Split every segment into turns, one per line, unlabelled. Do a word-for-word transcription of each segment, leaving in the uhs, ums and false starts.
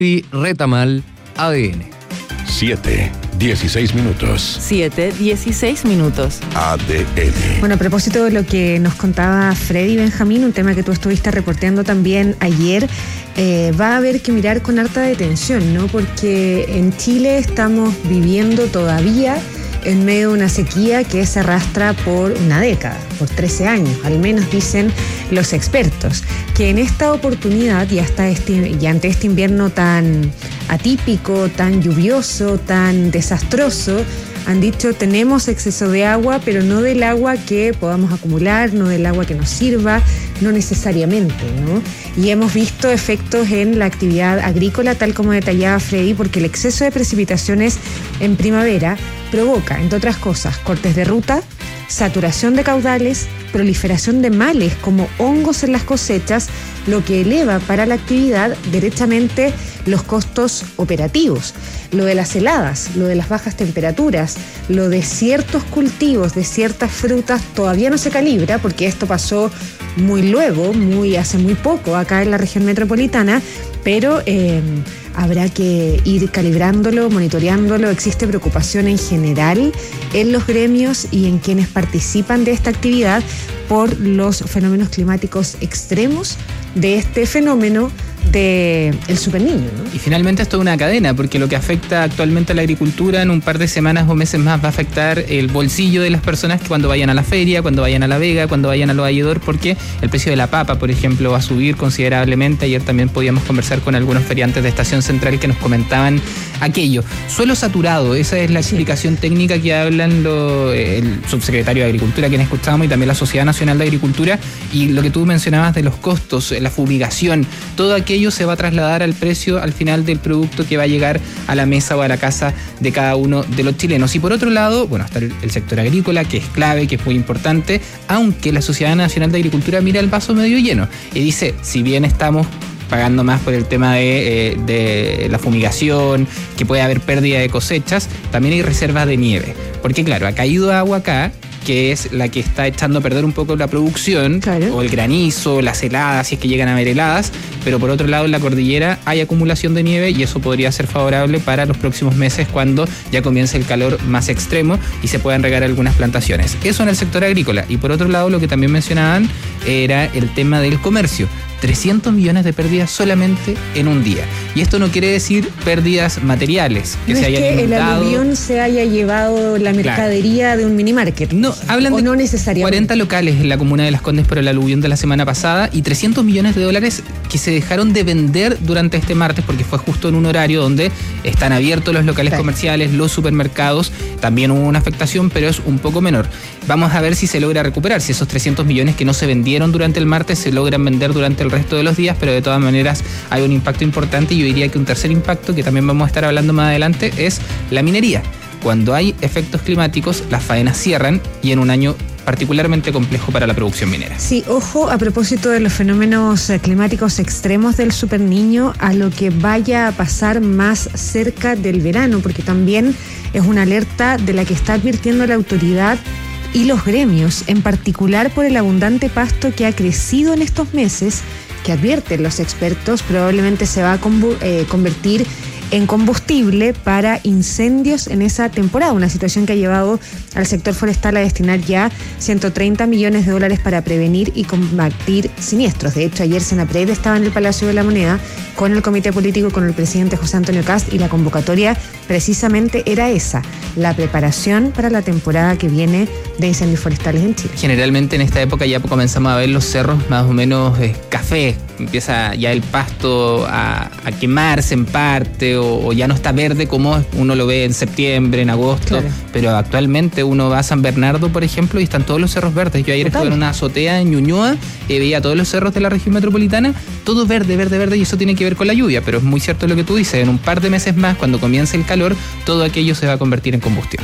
y Retamal A D N.
siete, dieciséis minutos.
siete, dieciséis minutos.
A D N.
Bueno, a propósito de lo que nos contaba Freddy Benjamín, un tema que tú estuviste reporteando también ayer, eh, va a haber que mirar con harta detención, ¿no? Porque en Chile estamos viviendo todavía en medio de una sequía que se arrastra por una década, por trece años, al menos dicen los expertos, que en esta oportunidad y hasta este, y ante este invierno tan atípico, tan lluvioso, tan desastroso, han dicho tenemos exceso de agua, pero no del agua que podamos acumular, no del agua que nos sirva, no necesariamente, ¿no? Y hemos visto efectos en la actividad agrícola, tal como detallaba Freddy, porque el exceso de precipitaciones en primavera provoca, entre otras cosas, cortes de ruta, saturación de caudales, proliferación de males como hongos en las cosechas, lo que eleva para la actividad derechamente los costos operativos. Lo de las heladas, lo de las bajas temperaturas, lo de ciertos cultivos, de ciertas frutas, todavía no se calibra, porque esto pasó muy luego, muy hace muy poco acá en la región metropolitana, pero eh, habrá que ir calibrándolo, monitoreándolo. Existe preocupación en general en los gremios y en quienes participan de esta actividad por los fenómenos climáticos extremos de este fenómeno del superniño, ¿no?
Y finalmente esto es una cadena, porque lo que afecta actualmente a la agricultura en un par de semanas o meses más va a afectar el bolsillo de las personas que cuando vayan a la feria, cuando vayan a La Vega, cuando vayan a Los Valledor, porque el precio de la papa, por ejemplo, va a subir considerablemente. Ayer también podíamos conversar con algunos feriantes de Estación Central que nos comentaban aquello. Suelo saturado, esa es la explicación técnica que hablan lo, el subsecretario de Agricultura, quien escuchábamos, y también la Sociedad Nacional de Agricultura, y lo que tú mencionabas de los costos, la fumigación, todo aquello se va a trasladar al precio al final del producto que va a llegar a la mesa o a la casa de cada uno de los chilenos. Y por otro lado, bueno, está el, el sector agrícola, que es clave, que es muy importante, aunque la Sociedad Nacional de Agricultura mira el vaso medio lleno y dice, si bien estamos pagando más por el tema de, eh, de la fumigación, que puede haber pérdida de cosechas, también hay reservas de nieve. Porque claro, ha caído agua acá, que es la que está echando a perder un poco la producción, claro, o el granizo, las heladas, si es que llegan a haber heladas, pero por otro lado en la cordillera hay acumulación de nieve y eso podría ser favorable para los próximos meses cuando ya comience el calor más extremo y se puedan regar algunas plantaciones. Eso en el sector agrícola. Y por otro lado, lo que también mencionaban era el tema del comercio. trescientos millones de pérdidas solamente en un día. Y esto no quiere decir pérdidas materiales, que
no
se
es
hayan
que
inundado.
El aluvión se haya llevado la mercadería, claro, de un mini market.
No, hablan de
no necesariamente.
cuarenta locales en la comuna de Las Condes por el aluvión de la semana pasada y trescientos millones de dólares que se dejaron de vender durante este martes, porque fue justo en un horario donde están abiertos los locales, claro, comerciales, los supermercados. También hubo una afectación, pero es un poco menor. Vamos a ver si se logra recuperar, si esos trescientos millones que no se vendieron durante el martes se logran vender durante el resto de los días, pero de todas maneras hay un impacto importante. Y yo diría que un tercer impacto, que también vamos a estar hablando más adelante, es la minería. Cuando hay efectos climáticos, las faenas cierran y en un año particularmente complejo para la producción minera.
Sí, ojo, a propósito de los fenómenos climáticos extremos del superniño, a lo que vaya a pasar más cerca del verano, porque también es una alerta de la que está advirtiendo la autoridad y los gremios, en particular por el abundante pasto que ha crecido en estos meses, que advierten los expertos probablemente se va a conv- eh, convertir en combustible para incendios en esa temporada, una situación que ha llevado al sector forestal a destinar ya ciento treinta millones de dólares para prevenir y combatir siniestros. De hecho, ayer Senapred estaba en el Palacio de la Moneda con el comité político, con el presidente José Antonio Kast, y la convocatoria precisamente era esa, la preparación para la temporada que viene de incendios forestales en Chile.
Generalmente en esta época ya comenzamos a ver los cerros más o menos eh, café, empieza ya el pasto a, a quemarse en parte, o, o ya no está verde como uno lo ve en septiembre, en agosto, claro, pero actualmente uno va a San Bernardo, por ejemplo, y están todos los cerros verdes. Yo ayer Total. estuve en una azotea en Ñuñoa, eh, veía todos los cerros de la región metropolitana, todo verde, verde, verde, y eso tiene que ver con la lluvia, pero es muy cierto lo que tú dices, en un par de meses más, cuando comience el calor, todo aquello se va a convertir en combustión.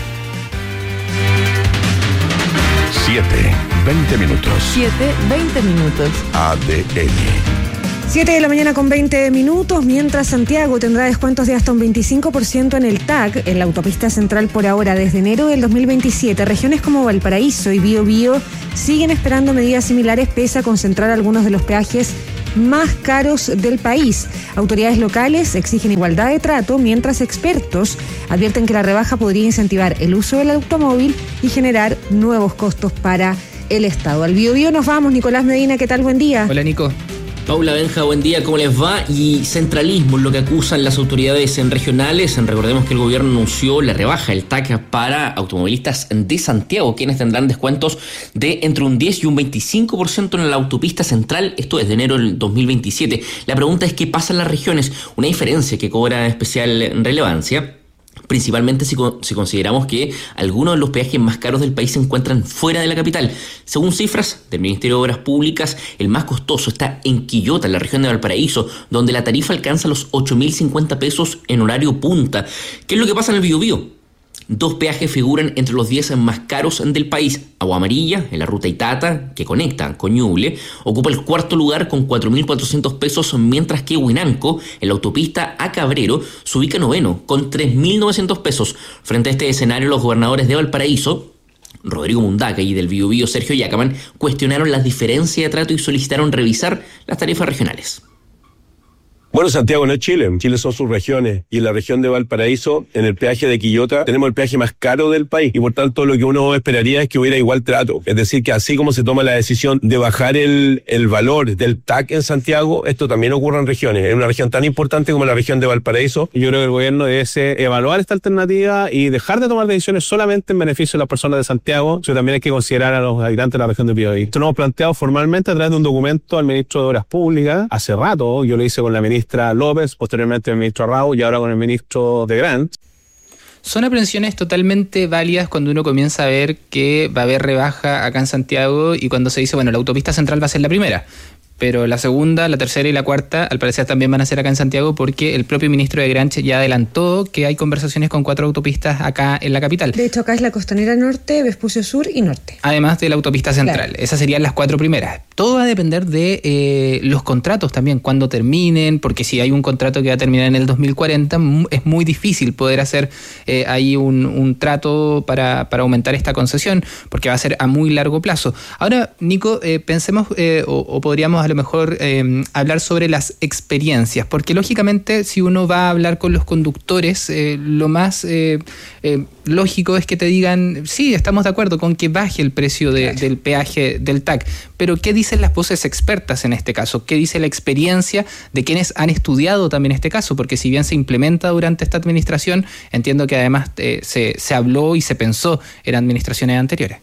siete, veinte minutos.
siete, veinte minutos.
A D N.
siete de la mañana con veinte minutos, mientras Santiago tendrá descuentos de hasta un veinticinco por ciento en el T A C, en la autopista central por ahora, desde enero del dos mil veintisiete. Regiones como Valparaíso y Biobío siguen esperando medidas similares, pese a concentrar algunos de los peajes más caros del país. Autoridades locales exigen igualdad de trato, mientras expertos advierten que la rebaja podría incentivar el uso del automóvil y generar nuevos costos para el Estado. Al Biobío nos vamos. Nicolás Medina, ¿qué tal? Buen día.
Hola, Nico.
Paula Benja, buen día, ¿cómo les va? Y centralismo es lo que acusan las autoridades en regionales. Recordemos que el gobierno anunció la rebaja del T A C para automovilistas de Santiago, quienes tendrán descuentos de entre un diez y un veinticinco por ciento en la autopista central, esto desde enero del dos mil veintisiete. La pregunta es qué pasa en las regiones, una diferencia que cobra especial relevancia, principalmente si, si consideramos que algunos de los peajes más caros del país se encuentran fuera de la capital. Según cifras del Ministerio de Obras Públicas, el más costoso está en Quillota, en la región de Valparaíso, donde la tarifa alcanza los ocho mil cincuenta pesos en horario punta. ¿Qué es lo que pasa en el Biobío? Dos peajes figuran entre los diez más caros del país. Agua Amarilla, en la ruta Itata, que conecta con Ñuble, ocupa el cuarto lugar con cuatro mil cuatrocientos pesos, mientras que Huinanco, en la autopista a Cabrero, se ubica noveno, con tres mil novecientos pesos. Frente a este escenario, los gobernadores de Valparaíso, Rodrigo Mundaca, y del Biobío, Sergio Yacaman, cuestionaron las diferencias de trato y solicitaron revisar las tarifas regionales.
Bueno, Santiago no es Chile, Chile son sus regiones, y en la región de Valparaíso, en el peaje de Quillota, tenemos el peaje más caro del país, y por tanto lo que uno esperaría es que hubiera igual trato, es decir, que así como se toma la decisión de bajar el, el valor del T A C en Santiago, esto también ocurre en regiones, en una región tan importante como la región de Valparaíso.
Yo creo que el gobierno debe evaluar esta alternativa y dejar de tomar decisiones solamente en beneficio de las personas de Santiago, sino también hay que considerar a los habitantes de la región de Biobío. Esto lo hemos planteado formalmente a través de un documento al ministro de Obras Públicas, hace rato, yo lo hice con la ministra López, posteriormente el ministro Arrau y ahora con el ministro de Grant.
Son aprensiones totalmente válidas cuando uno comienza a ver que va a haber rebaja acá en Santiago y cuando se dice, bueno, la autopista central va a ser la primera. Pero la segunda, la tercera y la cuarta, al parecer también van a ser acá en Santiago, porque el propio ministro de Granche ya adelantó que hay conversaciones con cuatro autopistas acá en la capital.
De hecho, acá es la Costanera Norte, Vespucio Sur y Norte.
Además de la autopista central. Claro. Esas serían las cuatro primeras. Todo va a depender de eh, los contratos también, cuando terminen, porque si hay un contrato que va a terminar en el dos mil cuarenta, es muy difícil poder hacer eh, ahí un, un trato para, para aumentar esta concesión, porque va a ser a muy largo plazo. Ahora, Nico, eh, pensemos, eh, o, o podríamos a lo mejor eh, hablar sobre las experiencias, porque lógicamente si uno va a hablar con los conductores, eh, lo más eh, eh, lógico es que te digan, sí, estamos de acuerdo con que baje el precio de, del peaje del T A C, pero ¿qué dicen las voces expertas en este caso? ¿Qué dice la experiencia de quienes han estudiado también este caso? Porque si bien se implementa durante esta administración, entiendo que además eh, se, se habló y se pensó en administraciones anteriores.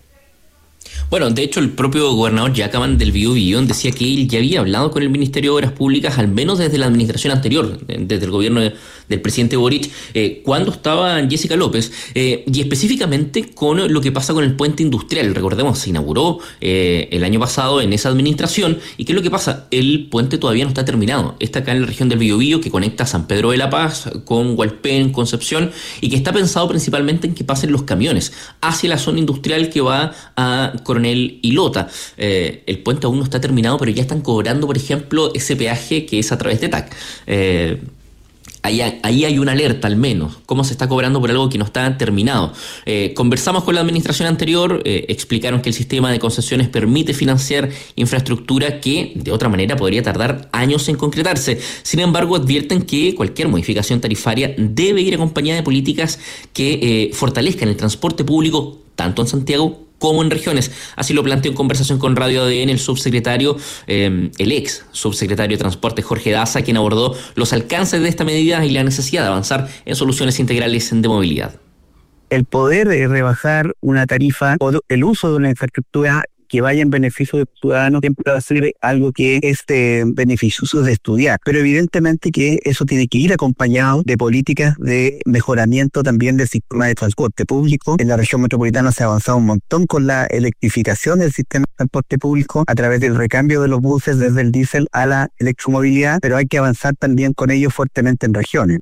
Bueno, de hecho el propio gobernador Yacaman del Biobío decía que él ya había hablado con el Ministerio de Obras Públicas, al menos desde la administración anterior, desde el gobierno de, del presidente Boric, eh, cuando estaba Jessica López, eh, y específicamente con lo que pasa con el puente industrial. Recordemos, se inauguró eh, el año pasado en esa administración, y ¿qué es lo que pasa? El puente todavía no está terminado, está acá en la región del Biobío, que conecta San Pedro de la Paz con Hualpén, Concepción, y que está pensado principalmente en que pasen los camiones hacia la zona industrial que va a Coronel y Lota. Eh, el puente aún no está terminado, pero ya están cobrando, por ejemplo, ese peaje que es a través de T A C. Eh, ahí, ahí hay una alerta, al menos, cómo se está cobrando por algo que no está terminado. Eh, conversamos con la administración anterior, eh, explicaron que el sistema de concesiones permite financiar infraestructura que, de otra manera, podría tardar años en concretarse. Sin embargo, advierten que cualquier modificación tarifaria debe ir acompañada de políticas que eh, fortalezcan el transporte público, tanto en Santiago como en regiones. Así lo planteó en conversación con Radio A D N el subsecretario, eh, el ex subsecretario de Transporte Jorge Daza, quien abordó los alcances de esta medida y la necesidad de avanzar en soluciones integrales de movilidad.
El poder de rebajar una tarifa o el uso de una infraestructura que vaya en beneficio del ciudadano siempre va a ser algo que es eh, beneficioso de estudiar, pero evidentemente que eso tiene que ir acompañado de políticas de mejoramiento también del sistema de transporte público. En la región metropolitana se ha avanzado un montón con la electrificación del sistema de transporte público a través del recambio de los buses desde el diésel a la electromovilidad, pero hay que avanzar también con ello fuertemente en regiones.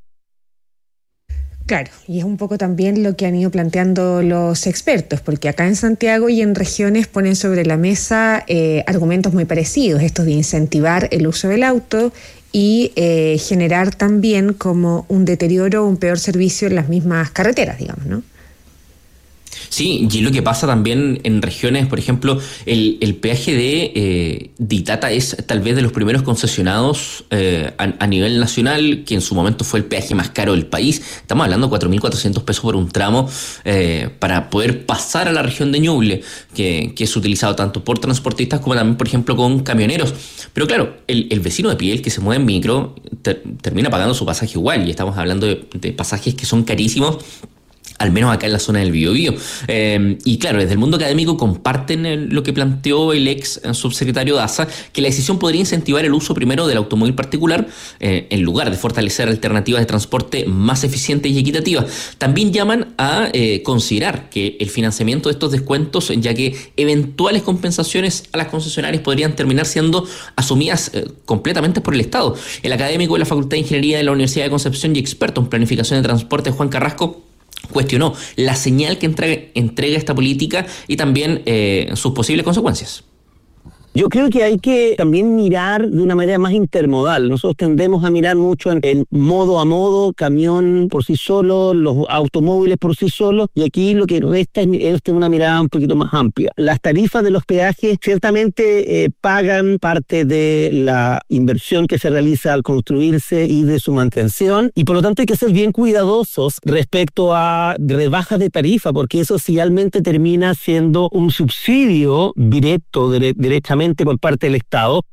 Claro, y es un poco también lo que han ido planteando los expertos, porque acá en Santiago y en regiones ponen sobre la mesa eh, argumentos muy parecidos, estos de incentivar el uso del auto y eh, generar también como un deterioro o un peor servicio en las mismas carreteras, digamos, ¿no?
Sí, y lo que pasa también en regiones, por ejemplo, el, el peaje de, eh, de Itata es tal vez de los primeros concesionados eh, a, a nivel nacional, que en su momento fue el peaje más caro del país. Estamos hablando de cuatro mil cuatrocientos pesos por un tramo eh, para poder pasar a la región de Ñuble, que, que es utilizado tanto por transportistas como también, por ejemplo, con camioneros. Pero claro, el, el vecino de pie, el que se mueve en micro, ter, termina pagando su pasaje igual, y estamos hablando de, de pasajes que son carísimos, al menos acá en la zona del Biobío. Eh, y claro, desde el mundo académico comparten el, lo que planteó el ex subsecretario Daza, que la decisión podría incentivar el uso primero del automóvil particular, eh, en lugar de fortalecer alternativas de transporte más eficientes y equitativas. También llaman a eh, considerar que el financiamiento de estos descuentos, ya que eventuales compensaciones a las concesionarias podrían terminar siendo asumidas eh, completamente por el Estado. El académico de la Facultad de Ingeniería de la Universidad de Concepción y experto en planificación de transporte, Juan Carrasco, cuestionó la señal que entrega, entrega esta política y también eh, sus posibles consecuencias.
Yo creo que hay que también mirar de una manera más intermodal. Nosotros tendemos a mirar mucho en, en modo a modo, camión por sí solo, los automóviles por sí solos, y aquí lo que resta es, es tener una mirada un poquito más amplia. Las tarifas de los peajes ciertamente eh, pagan parte de la inversión que se realiza al construirse y de su mantención, y por lo tanto hay que ser bien cuidadosos respecto a rebajas de tarifa, porque eso realmente termina siendo un subsidio directo, dire- directamente por parte del Estado.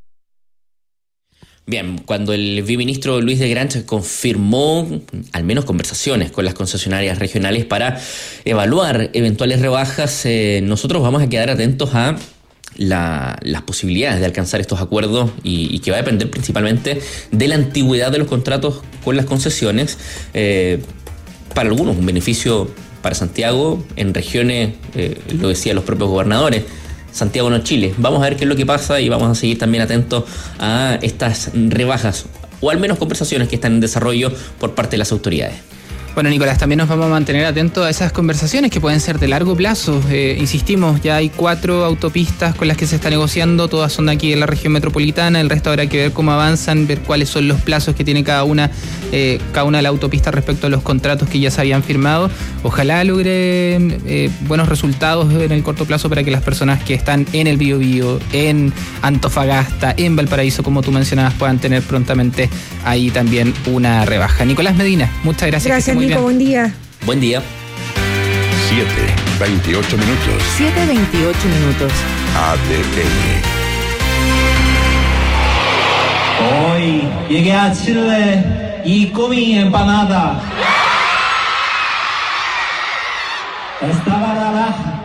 Bien, cuando el viceministro Luis de Granch confirmó al menos conversaciones con las concesionarias regionales para evaluar eventuales rebajas, eh, nosotros vamos a quedar atentos a la, las posibilidades de alcanzar estos acuerdos y, y que va a depender principalmente de la antigüedad de los contratos con las concesiones. Eh, para algunos un beneficio para Santiago, en regiones, eh, lo decían los propios gobernadores, Santiago no Chile. Vamos a ver qué es lo que pasa y vamos a seguir también atentos a estas rebajas o al menos conversaciones que están en desarrollo por parte de las autoridades.
Bueno, Nicolás, también nos vamos a mantener atentos a esas conversaciones que pueden ser de largo plazo. Eh, insistimos, ya hay cuatro autopistas con las que se está negociando, todas son de aquí en la región metropolitana, el resto habrá que ver cómo avanzan, ver cuáles son los plazos que tiene cada una, eh, cada una de las autopistas respecto a los contratos que ya se habían firmado. Ojalá logren eh, buenos resultados en el corto plazo para que las personas que están en el Biobío, en Antofagasta, en Valparaíso, como tú mencionabas, puedan tener prontamente ahí también una rebaja. Nicolás Medina, muchas gracias.
Gracias, Nico, bien. Buen día.
Buen día.
siete, veintiocho minutos.
siete veintiocho minutos.
A D
N. Hoy llegué a Chile y comí empanada. Estaba naranja.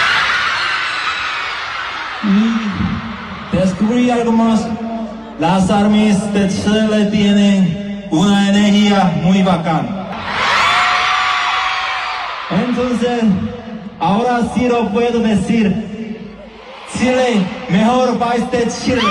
Y descubrí algo más. Las armas de Chile tienen una energía muy bacana. Entonces, ahora sí lo puedo decir. Chile, mejor país de Chile.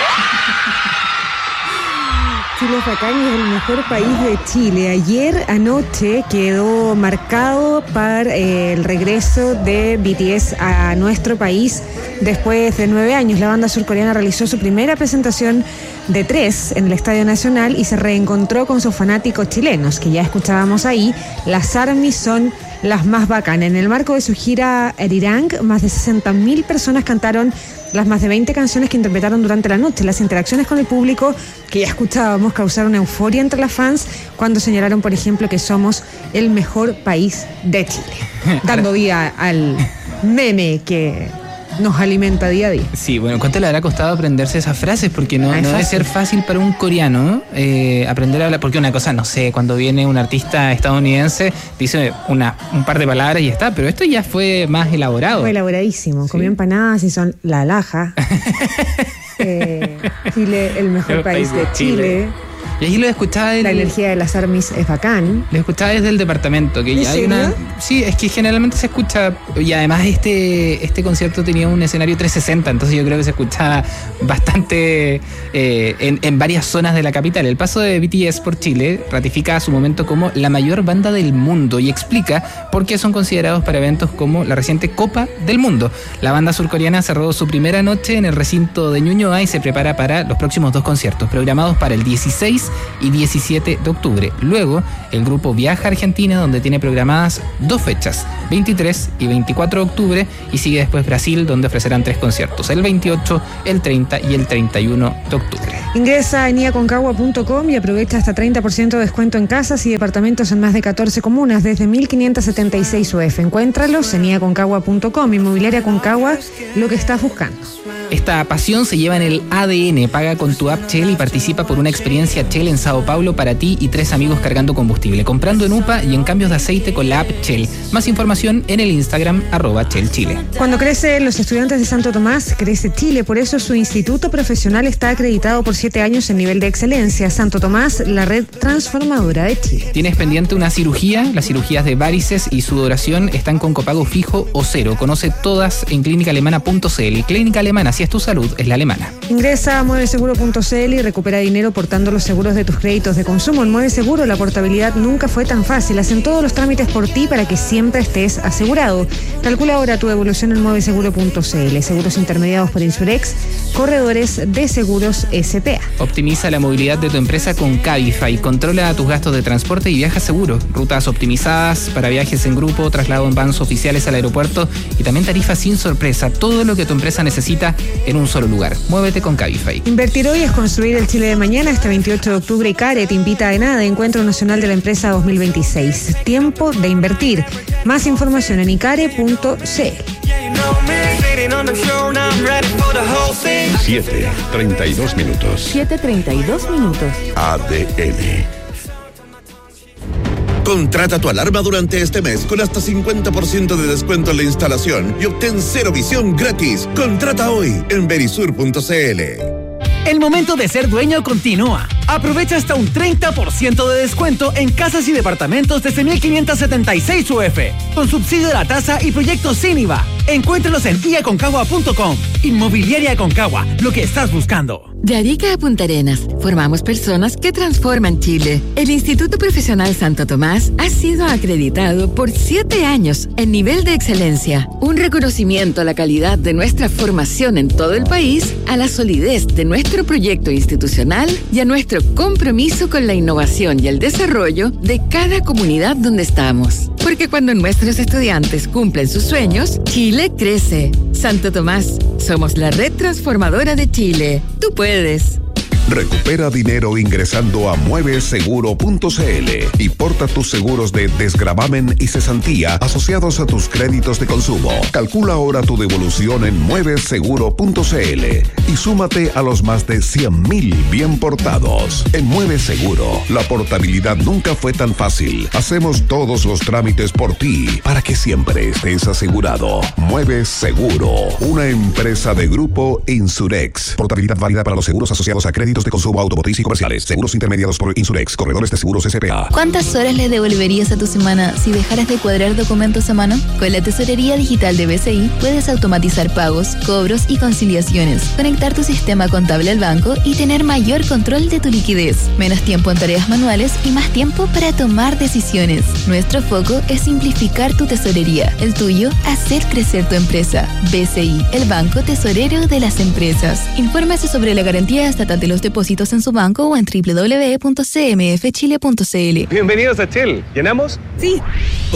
Chile es bacán y es el mejor país de Chile. Ayer anoche quedó marcado para eh, el regreso de B T S a nuestro país después de nueve años. La banda surcoreana realizó su primera presentación de tres en el Estadio Nacional y se reencontró con sus fanáticos chilenos, que ya escuchábamos ahí. Las ARMY son las más bacanas. En el marco de su gira Arirang, más de sesenta mil personas cantaron las más de veinte canciones que interpretaron durante la noche. Las interacciones con el público, que ya escuchábamos, causaron euforia entre las fans cuando señalaron, por ejemplo, que somos el mejor país de Chile, dando vida al meme que nos alimenta día a día.
Sí, bueno, ¿cuánto le habrá costado aprenderse esas frases? Porque no,
Ah,
no debe
fácil.
ser fácil para un coreano eh, aprender a hablar, porque una cosa, no sé, cuando viene un artista estadounidense, dice una, un par de palabras y ya está, pero esto ya fue más elaborado.
Fue elaboradísimo.
Sí.
Comió empanadas y son la laja. eh, Chile, el mejor país de Chile.
Y ahí lo escuchaba del,
La energía de las ARMYs es bacán.
lo escuchaba desde el departamento, que
¿En
ya hay
serio?
una. Sí, es que generalmente se escucha, y además este, este concierto tenía un escenario trescientos sesenta, entonces yo creo que se escuchaba bastante eh, en, en varias zonas de la capital. El paso de B T S por Chile ratifica a su momento como la mayor banda del mundo y explica por qué son considerados para eventos como la reciente Copa del Mundo. La banda surcoreana cerró su primera noche en el recinto de Ñuñoa y se prepara para los próximos dos conciertos, programados para el dieciséis dieciséis y diecisiete de octubre. Luego, el grupo viaja a Argentina, donde tiene programadas dos fechas, veintitrés y veinticuatro de octubre, y sigue después Brasil, donde ofrecerán tres conciertos, el veintiocho, el treinta y el treinta y uno de octubre.
Ingresa a enia concagua punto com y aprovecha hasta treinta por ciento de descuento en casas y departamentos en más de catorce comunas desde mil quinientos setenta y seis U F. Encuéntralos en enia concagua punto com. Inmobiliaria Concagua, lo que estás buscando.
Esta pasión se lleva en el A D N. Paga con tu app Shell y participa por una experiencia Shell en Sao Paulo para ti y tres amigos cargando combustible, comprando en U P A y en cambios de aceite con la app Shell. Más información en el Instagram arroba Shell Chile.
Cuando crecen los estudiantes de Santo Tomás, crece Chile. Por eso su instituto profesional está acreditado por siete años en nivel de excelencia. Santo Tomás, la red transformadora de Chile.
¿Tienes pendiente una cirugía? Las cirugías de varices y sudoración están con copago fijo o cero. Conoce todas en clínica alemana punto c l. Clínica Alemana, si es tu salud, es la alemana.
Ingresa a mueve seguro punto c l y recupera dinero portando los seguros de tus créditos de consumo. En Mueve Seguro la portabilidad nunca fue tan fácil. Hacen todos los trámites por ti para que siempre estés asegurado. Calcula ahora tu devolución en mueve seguro punto c l. Seguros intermediados por Insurex, corredores de seguros S P A.
Optimiza la movilidad de tu empresa con Cabify. Controla tus gastos de transporte y viaja seguro. Rutas optimizadas para viajes en grupo, traslado en vans oficiales al aeropuerto y también tarifas sin sorpresa. Todo lo que tu empresa necesita en un solo lugar. Muévete con Cabify.
Invertir hoy es construir el Chile de mañana. Este veintiocho de octubre, ICARE te invita a ENADE, Encuentro Nacional de la Empresa dos mil veintiséis. Tiempo de invertir. Más información en icare punto c l.
siete, treinta y dos minutos.
siete treinta y dos minutos.
A D N.
Contrata tu alarma durante este mes con hasta cincuenta por ciento de descuento en la instalación y obtén cero visión gratis. Contrata hoy en verisur punto c l.
El momento de ser dueño continúa. Aprovecha hasta un treinta por ciento de descuento en casas y departamentos desde mil quinientos setenta y seis U F, con subsidio de la tasa y proyectos sin I V A. Encuéntralos en enia concagua punto com. Inmobiliaria Concagua, lo que estás buscando.
De Arica a Punta Arenas, formamos personas que transforman Chile. El Instituto Profesional Santo Tomás ha sido acreditado por siete años en nivel de excelencia. Un reconocimiento a la calidad de nuestra formación en todo el país, a la solidez de nuestro proyecto institucional y a nuestro compromiso con la innovación y el desarrollo de cada comunidad donde estamos. Porque cuando nuestros estudiantes cumplen sus sueños, Chile crece. Santo Tomás, somos la red transformadora de Chile. Tú puedes.
Recupera dinero ingresando a mueve seguro punto c l y porta tus seguros de desgravamen y cesantía asociados a tus créditos de consumo. Calcula ahora tu devolución en mueve seguro punto c l y súmate a los más de cien mil bien portados. En Mueve Seguro, la portabilidad nunca fue tan fácil. Hacemos todos los trámites por ti para que siempre estés asegurado. Mueve Seguro, una empresa de grupo Insurex. Portabilidad válida para los seguros asociados a créditos de consumo automotriz y comerciales. Seguros intermediados por Insurex, corredores de seguros S P A.
¿Cuántas horas le devolverías a tu semana si dejaras de cuadrar documentos a mano? Con la tesorería digital de B C I puedes automatizar pagos, cobros y conciliaciones, conectar tu sistema contable al banco y tener mayor control de tu liquidez, menos tiempo en tareas manuales y más tiempo para tomar decisiones. Nuestro foco es simplificar tu tesorería, el tuyo, hacer crecer tu empresa. B C I, el banco tesorero de las empresas. Infórmese sobre la garantía estatal de los depósitos en su banco o en doble u doble u doble u punto c m f chile punto c l.
Bienvenidos a Shell. ¿Llenamos?
Sí.